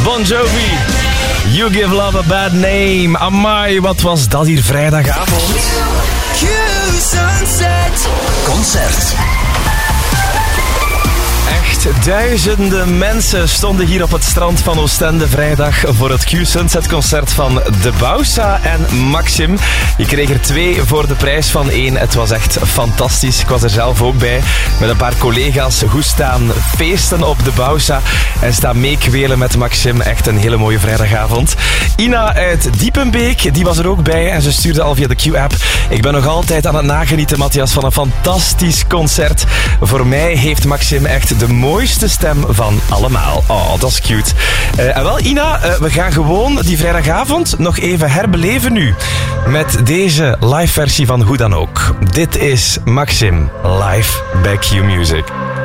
Bon Jovi. You give love a bad name. Amai, wat was dat hier vrijdagavond? Q-Sunset Concert. Echt duizenden mensen stonden hier op het strand van Oostende vrijdag voor het Q-Sunset concert van De Bausa en Maxim. Je kreeg er 2 voor de prijs van 1. Het was echt fantastisch. Ik was er zelf ook bij met een paar collega's. Goed staan feesten op De Bausa en staan meekwelen met Maxim. Echt een hele mooie vrijdagavond. Ina uit Diepenbeek, die was er ook bij en ze stuurde al via de Q-app. Ik ben nog altijd aan het nagenieten, Matthias, van een fantastisch concert. Voor mij heeft Maxim echt de mooiste stem van allemaal. Oh, dat is cute. En wel, Ina, we gaan gewoon die vrijdagavond nog even herbeleven nu. Met deze live versie van Hoe dan ook. Dit is Maxim live bij Q Music.